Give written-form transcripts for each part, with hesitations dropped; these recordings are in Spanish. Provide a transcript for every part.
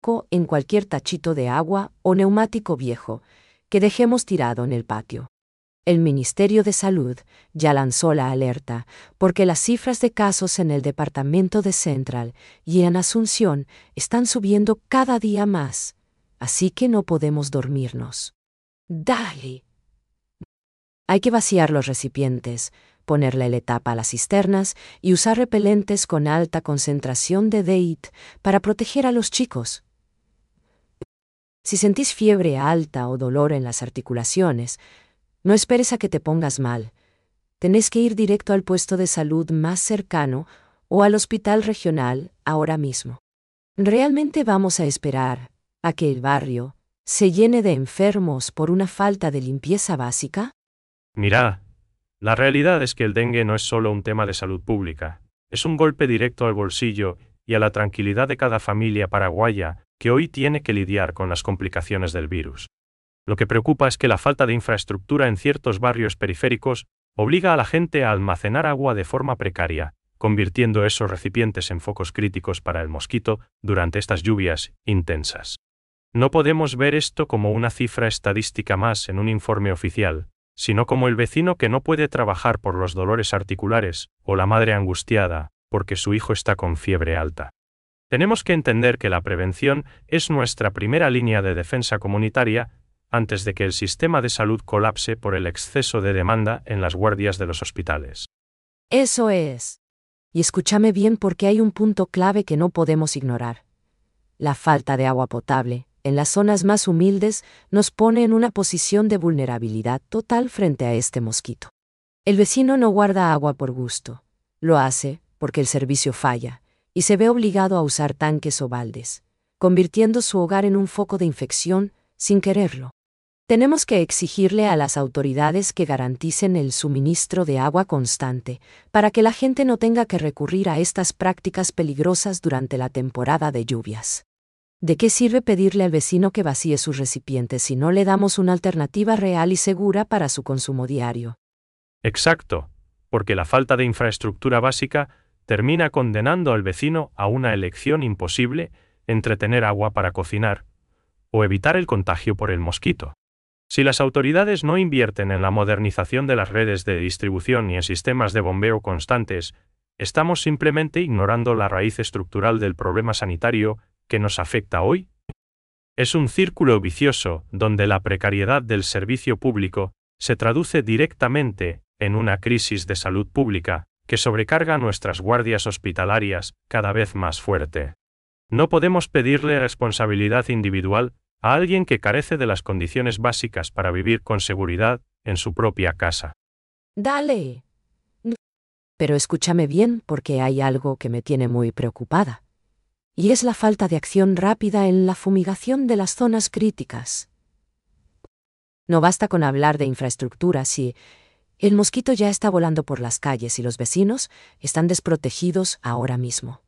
en cualquier tachito de agua o neumático viejo que dejemos tirado en el patio. El Ministerio de Salud ya lanzó la alerta porque las cifras de casos en el departamento de Central y en Asunción están subiendo cada día más, así que no podemos dormirnos. ¡Dale! Hay que vaciar los recipientes, ponerle la tapa a las cisternas y usar repelentes con alta concentración de DEET para proteger a los chicos. Si sentís fiebre alta o dolor en las articulaciones, no esperes a que te pongas mal. Tenés que ir directo al puesto de salud más cercano o al hospital regional ahora mismo. ¿Realmente vamos a esperar a que el barrio se llene de enfermos por una falta de limpieza básica? Mirá, la realidad es que el dengue no es solo un tema de salud pública, es un golpe directo al bolsillo y a la tranquilidad de cada familia paraguaya que hoy tiene que lidiar con las complicaciones del virus. Lo que preocupa es que la falta de infraestructura en ciertos barrios periféricos obliga a la gente a almacenar agua de forma precaria, convirtiendo esos recipientes en focos críticos para el mosquito durante estas lluvias intensas. No podemos ver esto como una cifra estadística más en un informe oficial, sino como el vecino que no puede trabajar por los dolores articulares o la madre angustiada porque su hijo está con fiebre alta. Tenemos que entender que la prevención es nuestra primera línea de defensa comunitaria antes de que el sistema de salud colapse por el exceso de demanda en las guardias de los hospitales. Eso es. Y escúchame bien porque hay un punto clave que no podemos ignorar. La falta de agua potable, en las zonas más humildes, nos pone en una posición de vulnerabilidad total frente a este mosquito. El vecino no guarda agua por gusto. Lo hace porque el servicio falla y se ve obligado a usar tanques o baldes, convirtiendo su hogar en un foco de infección sin quererlo. Tenemos que exigirle a las autoridades que garanticen el suministro de agua constante para que la gente no tenga que recurrir a estas prácticas peligrosas durante la temporada de lluvias. ¿De qué sirve pedirle al vecino que vacíe sus recipientes si no le damos una alternativa real y segura para su consumo diario? Exacto, porque la falta de infraestructura básica termina condenando al vecino a una elección imposible entre tener agua para cocinar o evitar el contagio por el mosquito. Si las autoridades no invierten en la modernización de las redes de distribución y en sistemas de bombeo constantes, estamos simplemente ignorando la raíz estructural del problema sanitario que nos afecta hoy. Es un círculo vicioso donde la precariedad del servicio público se traduce directamente en una crisis de salud pública que sobrecarga nuestras guardias hospitalarias cada vez más fuerte. No podemos pedirle responsabilidad individual a alguien que carece de las condiciones básicas para vivir con seguridad en su propia casa. ¡Dale! Pero escúchame bien porque hay algo que me tiene muy preocupada. Y es la falta de acción rápida en la fumigación de las zonas críticas. No basta con hablar de infraestructura si el mosquito ya está volando por las calles y los vecinos están desprotegidos ahora mismo.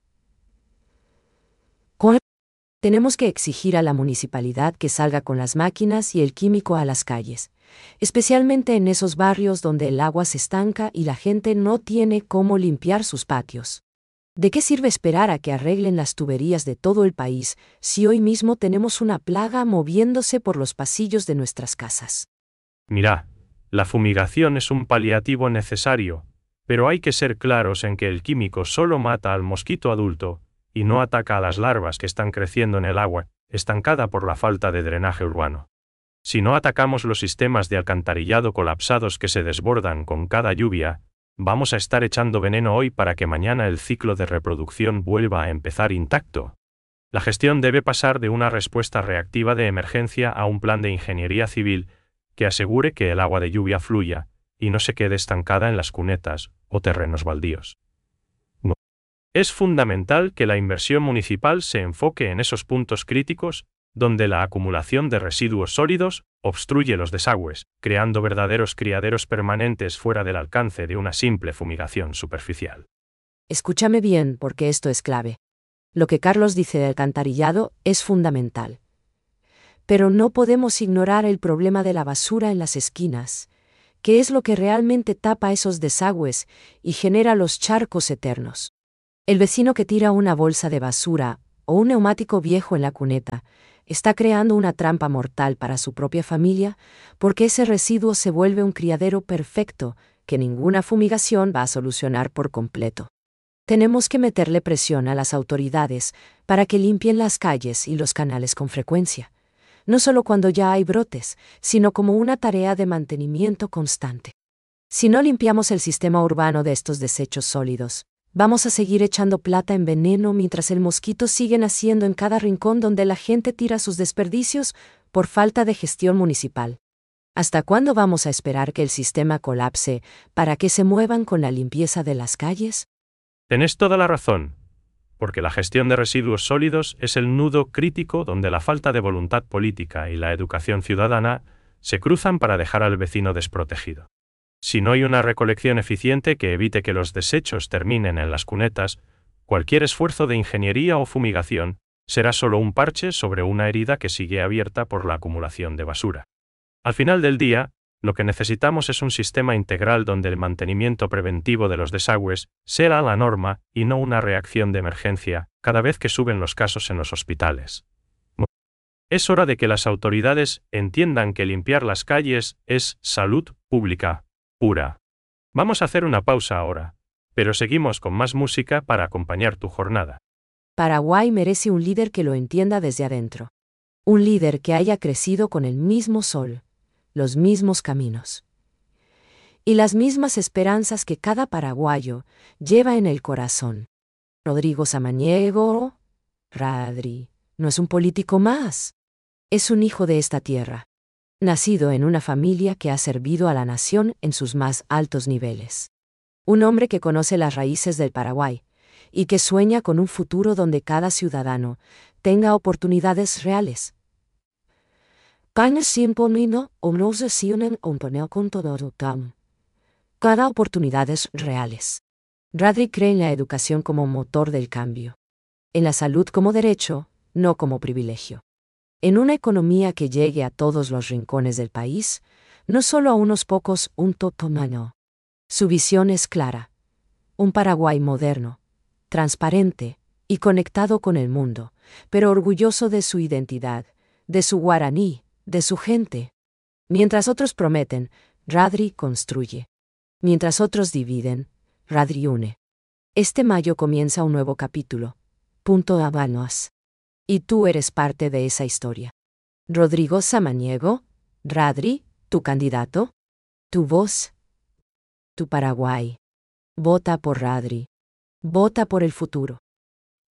Tenemos que exigir a la municipalidad que salga con las máquinas y el químico a las calles, especialmente en esos barrios donde el agua se estanca y la gente no tiene cómo limpiar sus patios. ¿De qué sirve esperar a que arreglen las tuberías de todo el país si hoy mismo tenemos una plaga moviéndose por los pasillos de nuestras casas? Mirá, la fumigación es un paliativo necesario, pero hay que ser claros en que el químico solo mata al mosquito adulto y no ataca a las larvas que están creciendo en el agua, estancada por la falta de drenaje urbano. Si no atacamos los sistemas de alcantarillado colapsados que se desbordan con cada lluvia, vamos a estar echando veneno hoy para que mañana el ciclo de reproducción vuelva a empezar intacto. La gestión debe pasar de una respuesta reactiva de emergencia a un plan de ingeniería civil que asegure que el agua de lluvia fluya y no se quede estancada en las cunetas o terrenos baldíos. Es fundamental que la inversión municipal se enfoque en esos puntos críticos donde la acumulación de residuos sólidos obstruye los desagües, creando verdaderos criaderos permanentes fuera del alcance de una simple fumigación superficial. Escúchame bien porque esto es clave. Lo que Carlos dice de alcantarillado es fundamental. Pero no podemos ignorar el problema de la basura en las esquinas, que es lo que realmente tapa esos desagües y genera los charcos eternos. El vecino que tira una bolsa de basura o un neumático viejo en la cuneta, está creando una trampa mortal para su propia familia, porque ese residuo se vuelve un criadero perfecto que ninguna fumigación va a solucionar por completo. Tenemos que meterle presión a las autoridades para que limpien las calles y los canales con frecuencia, no solo cuando ya hay brotes, sino como una tarea de mantenimiento constante. Si no limpiamos el sistema urbano de estos desechos sólidos, vamos a seguir echando plata en veneno mientras el mosquito sigue naciendo en cada rincón donde la gente tira sus desperdicios por falta de gestión municipal. ¿Hasta cuándo vamos a esperar que el sistema colapse para que se muevan con la limpieza de las calles? Tenés toda la razón, porque la gestión de residuos sólidos es el nudo crítico donde la falta de voluntad política y la educación ciudadana se cruzan para dejar al vecino desprotegido. Si no hay una recolección eficiente que evite que los desechos terminen en las cunetas, cualquier esfuerzo de ingeniería o fumigación será solo un parche sobre una herida que sigue abierta por la acumulación de basura. Al final del día, lo que necesitamos es un sistema integral donde el mantenimiento preventivo de los desagües sea la norma y no una reacción de emergencia cada vez que suben los casos en los hospitales. Es hora de que las autoridades entiendan que limpiar las calles es salud pública pura. Vamos a hacer una pausa ahora, pero seguimos con más música para acompañar tu jornada. Paraguay merece un líder que lo entienda desde adentro. Un líder que haya crecido con el mismo sol, los mismos caminos y las mismas esperanzas que cada paraguayo lleva en el corazón. Rodrigo Samaniego, Radri, no es un político más. Es un hijo de esta tierra, nacido en una familia que ha servido a la nación en sus más altos niveles. Un hombre que conoce las raíces del Paraguay y que sueña con un futuro donde cada ciudadano tenga oportunidades reales. Cada oportunidades reales. Radri cree en la educación como motor del cambio, en la salud como derecho, no como privilegio. En una economía que llegue a todos los rincones del país, no solo a unos pocos, un totomano. Su visión es clara. Un Paraguay moderno, transparente y conectado con el mundo, pero orgulloso de su identidad, de su guaraní, de su gente. Mientras otros prometen, Radri construye. Mientras otros dividen, Radri une. Este mayo comienza un nuevo capítulo. Punto Habanos. Y tú eres parte de esa historia. Rodrigo Samaniego, Radri, tu candidato, tu voz, tu Paraguay. Vota por Radri. Vota por el futuro.